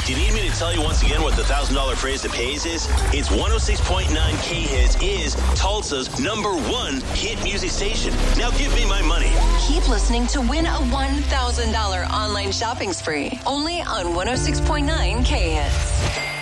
Do you need me to tell you once again what the $1,000 phrase that pays is? It's 106.9 K-Hits is Tulsa's #1 hit music station. Now give me my money. Keep listening to win a $1,000 online shopping spree. Only on 106.9 K-Hits.